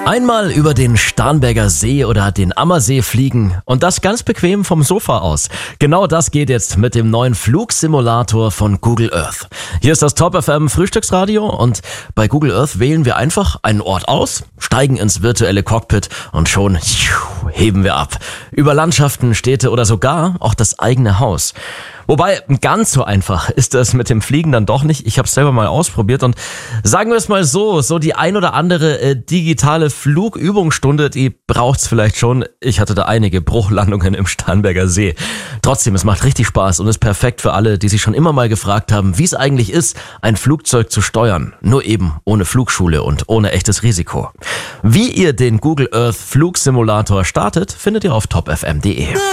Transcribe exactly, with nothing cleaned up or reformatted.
Einmal über den Starnberger See oder den Ammersee fliegen und das ganz bequem vom Sofa aus. Genau das geht jetzt mit dem neuen Flugsimulator von Google Earth. Hier ist das Top F M Frühstücksradio und bei Google Earth wählen wir einfach einen Ort aus, steigen ins virtuelle Cockpit und schon heben wir ab. Über Landschaften, Städte oder sogar auch das eigene Haus. Wobei, ganz so einfach ist das mit dem Fliegen dann doch nicht. Ich habe es selber mal ausprobiert und sagen wir es mal so, so die ein oder andere äh, digitale Flugübungsstunde, die braucht's vielleicht schon. Ich hatte da einige Bruchlandungen im Starnberger See. Trotzdem, es macht richtig Spaß und ist perfekt für alle, die sich schon immer mal gefragt haben, wie es eigentlich ist, ein Flugzeug zu steuern. Nur eben ohne Flugschule und ohne echtes Risiko. Wie ihr den Google Earth Flugsimulator startet, findet ihr auf top f m punkt d e.